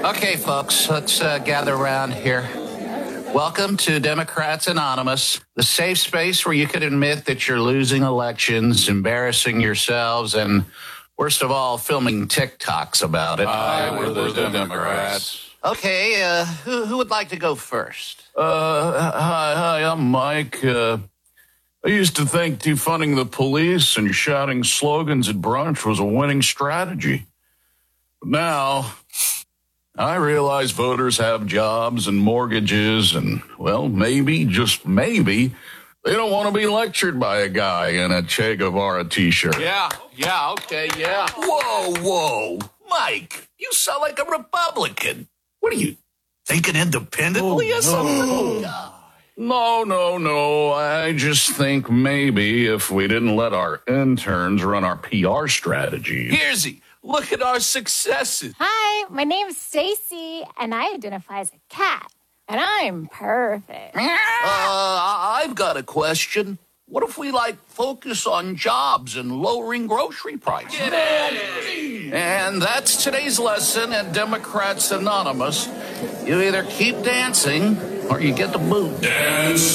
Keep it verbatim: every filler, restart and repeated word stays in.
Okay, folks, let's uh, gather around here. Welcome to Democrats Anonymous, the safe space where you can admit that you're losing elections, embarrassing yourselves, and worst of all, filming TikToks about it. Hi, we're the Democrats. Okay, uh, who, who would like to go first? Uh, hi, hi, I'm Mike. Uh, I used to think defunding the police and shouting slogans at brunch was a winning strategy. But now, I realize voters have jobs and mortgages and, well, maybe, just maybe, they don't want to be lectured by a guy in a Che Guevara t-shirt. Yeah, yeah, okay, yeah. Whoa, whoa. Mike, you sound like a Republican. What are you, thinking independently or something? No, no, no. I just think maybe if we didn't let our interns run our P R strategy. Here's he. Look at our successes. Hi, my name's Stacy, and I identify as a cat, and I'm perfect. Uh, I- I've got a question. What if we, like, focus on jobs and lowering grocery prices? And that's today's lesson at Democrats Anonymous. You either keep dancing or you get the boot. Dance.